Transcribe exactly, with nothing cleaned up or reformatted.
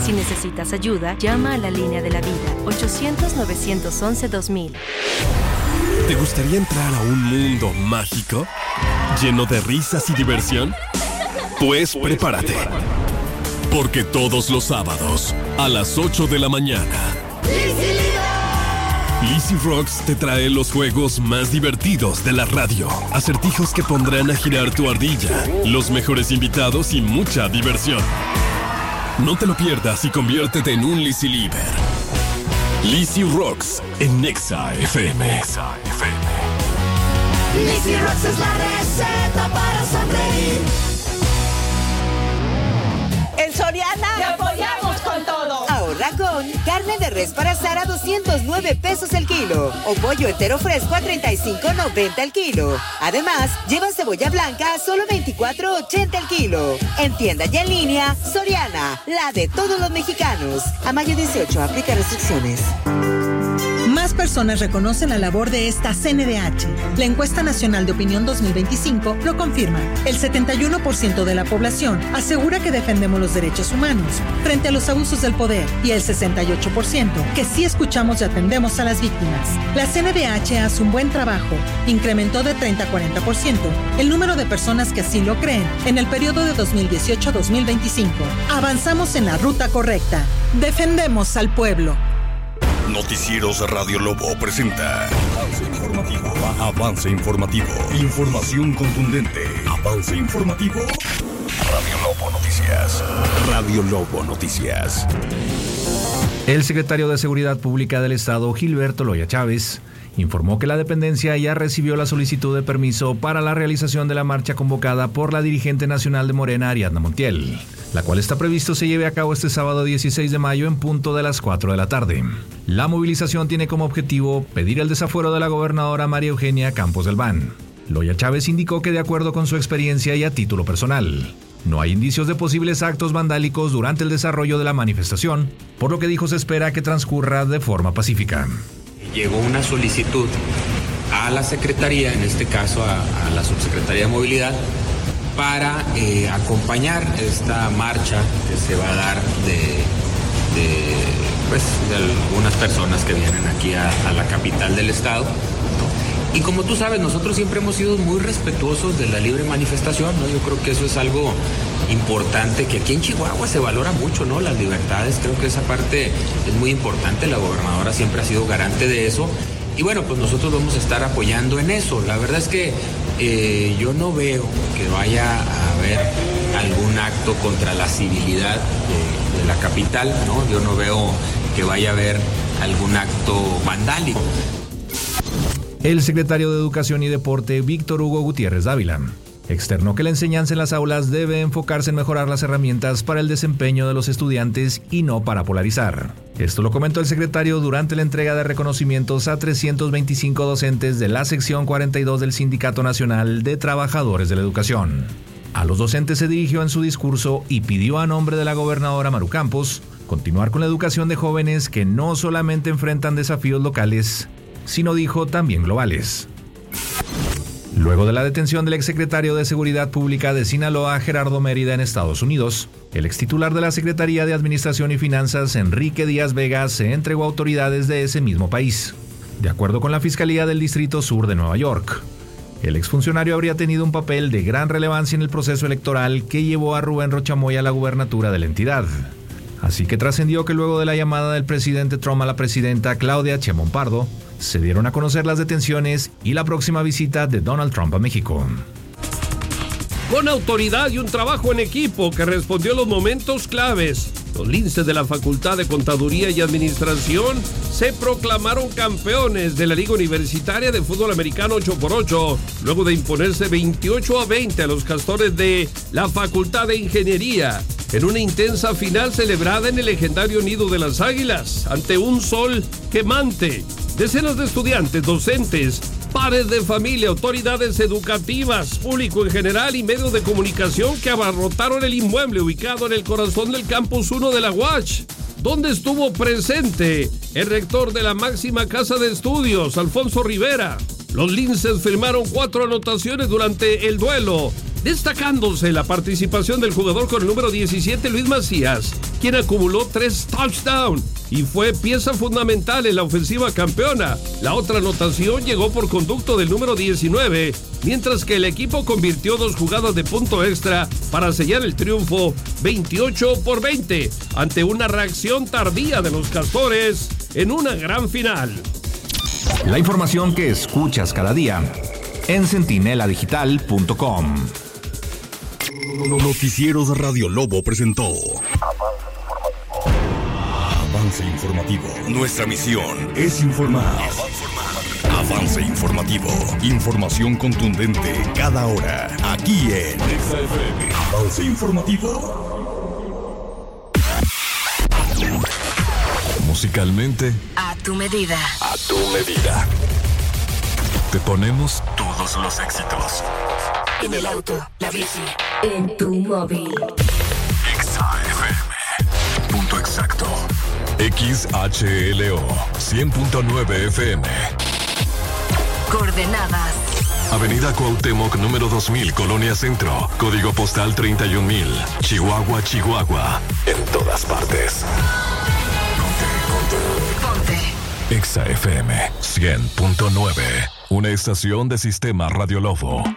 Si necesitas ayuda, llama a la línea de la vida, ochocientos, novecientos once, dos mil. ¿Te gustaría entrar a un mundo mágico? ¿Lleno de risas y diversión? Pues prepárate. Porque todos los sábados, a las ocho de la mañana, Lizzy Rocks te trae los juegos más divertidos de la radio. Acertijos que pondrán a girar tu ardilla, los mejores invitados y mucha diversión. No te lo pierdas y conviértete en un Lizzy Lieber. Lizzy Rocks en Nexa F M. Nexa F M. Lizzy Rocks es la receta para sonreír. En Soriana te apoyamos con todo. Ahorra con carne de res para asar a doscientos nueve pesos el kilo o pollo entero fresco a treinta y cinco noventa el kilo. Además, lleva cebolla blanca a solo veinticuatro ochenta el kilo. En tienda y en línea, Soriana, la de todos los mexicanos. A mayo dieciocho, aplica restricciones. Más personas reconocen la labor de esta C N D H. La encuesta nacional de opinión dos mil veinticinco lo confirma. El setenta y uno por ciento de la población asegura que defendemos los derechos humanos frente a los abusos del poder y el sesenta y ocho por ciento que sí escuchamos y atendemos a las víctimas. La C N D H hace un buen trabajo. Incrementó de treinta a cuarenta por ciento el número de personas que así lo creen en el periodo de dos mil dieciocho a dos mil veinticinco. Avanzamos en la ruta correcta. Defendemos al pueblo. Noticieros Radio Lobo presenta Avance Informativo. Avance Informativo. Información contundente. Avance Informativo. Radio Lobo Noticias. Radio Lobo Noticias. El secretario de Seguridad Pública del Estado, Gilberto Loya Chávez, informó que la dependencia ya recibió la solicitud de permiso para la realización de la marcha convocada por la dirigente nacional de Morena, Ariadna Montiel, la cual está previsto se lleve a cabo este sábado dieciséis de mayo en punto de las cuatro de la tarde. La movilización tiene como objetivo pedir el desafuero de la gobernadora María Eugenia Campos Delván. Loya Chávez indicó que de acuerdo con su experiencia y a título personal, no hay indicios de posibles actos vandálicos durante el desarrollo de la manifestación, por lo que dijo se espera que transcurra de forma pacífica. Llegó una solicitud a la Secretaría, en este caso a, a la Subsecretaría de Movilidad, para eh, acompañar esta marcha que se va a dar de, de, pues, de algunas personas que vienen aquí a, a la capital del estado, ¿no? Y como tú sabes, nosotros siempre hemos sido muy respetuosos de la libre manifestación, ¿no? Yo creo que eso es algo importante, que aquí en Chihuahua se valora mucho, ¿no? Las libertades, creo que esa parte es muy importante, la gobernadora siempre ha sido garante de eso. Y bueno, pues nosotros vamos a estar apoyando en eso. La verdad es que eh, yo no veo que vaya a haber algún acto contra la civilidad de, de la capital, ¿no? Yo no veo que vaya a haber algún acto vandálico. El secretario de Educación y Deporte, Víctor Hugo Gutiérrez Dávila, externó que la enseñanza en las aulas debe enfocarse en mejorar las herramientas para el desempeño de los estudiantes y no para polarizar. Esto lo comentó el secretario durante la entrega de reconocimientos a trescientos veinticinco docentes de la sección cuarenta y dos del Sindicato Nacional de Trabajadores de la Educación. A los docentes se dirigió en su discurso y pidió a nombre de la gobernadora Maru Campos continuar con la educación de jóvenes que no solamente enfrentan desafíos locales, sino, dijo, también globales. Luego de la detención del exsecretario de Seguridad Pública de Sinaloa, Gerardo Mérida, en Estados Unidos, el extitular de la Secretaría de Administración y Finanzas, Enrique Díaz Vega, se entregó a autoridades de ese mismo país. De acuerdo con la Fiscalía del Distrito Sur de Nueva York, el exfuncionario habría tenido un papel de gran relevancia en el proceso electoral que llevó a Rubén Rochamoya a la gubernatura de la entidad. Así que trascendió que luego de la llamada del presidente Trump a la presidenta Claudia Sheinbaum Pardo, se dieron a conocer las detenciones y la próxima visita de Donald Trump a México. Con autoridad y un trabajo en equipo que respondió a los momentos claves, los linces de la Facultad de Contaduría y Administración se proclamaron campeones de la Liga Universitaria de Fútbol Americano ocho por ocho, luego de imponerse veintiocho a veinte a los castores de la Facultad de Ingeniería, en una intensa final celebrada en el legendario Nido de las Águilas, ante un sol quemante. Decenas de estudiantes, docentes, padres de familia, autoridades educativas, público en general y medios de comunicación que abarrotaron el inmueble ubicado en el corazón del Campus uno de la U A C H, donde estuvo presente el rector de la máxima casa de estudios, Alfonso Rivera. Los linces firmaron cuatro anotaciones durante el duelo destacándose la participación del jugador con el número diecisiete, Luis Macías, quien acumuló tres touchdowns y fue pieza fundamental en la ofensiva campeona. La otra anotación llegó por conducto del número diecinueve, mientras que el equipo convirtió dos jugadas de punto extra para sellar el triunfo veintiocho por veinte ante una reacción tardía de los Castores en una gran final. La información que escuchas cada día en centinela digital punto com. Noticieros Radio Lobo presentó Avance Informativo. Nuestra misión es informar. Avance Informativo. Información contundente cada hora. Aquí en Exa F M. Avance Informativo. Musicalmente, A tu medida. a tu medida. Te ponemos todos los éxitos. En el auto, la bici, en tu móvil. Exa F M. Punto exacto. X H L O cien punto nueve F M. Coordenadas. Avenida Cuauhtémoc número dos mil, Colonia Centro. Código postal treinta y un mil. Chihuahua, Chihuahua. En todas partes. Ponte. Exa F M cien punto nueve. Una estación de Sistema Radio Lobo.